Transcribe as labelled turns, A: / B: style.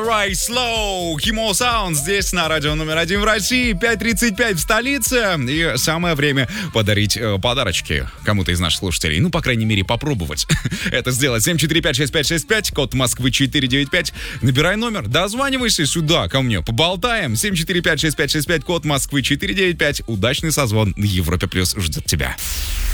A: Rise Slow, Himo Sound здесь на радио номер 1 в России, 5:35 в столице. И самое время подарить подарочки кому-то из наших слушателей. Ну, по крайней мере, попробовать это сделать. 7456565, код Москвы 495. Набирай номер, дозванивайся сюда ко мне, поболтаем. 7456565, код Москвы 495. Удачный созвон на Европе Плюс ждет тебя.